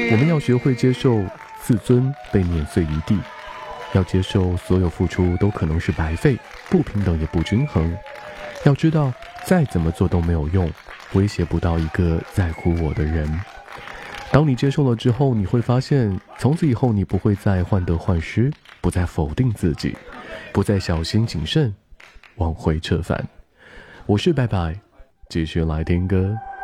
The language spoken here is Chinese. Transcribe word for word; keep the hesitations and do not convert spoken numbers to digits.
我们要学会接受自尊被碾碎一地，要接受所有付出都可能是白费，不平等也不均衡。要知道，再怎么做都没有用，威胁不到一个在乎我的人。当你接受了之后，你会发现，从此以后你不会再患得患失，不再否定自己，不再小心谨慎，往回撤返。我是白白，继续来听歌。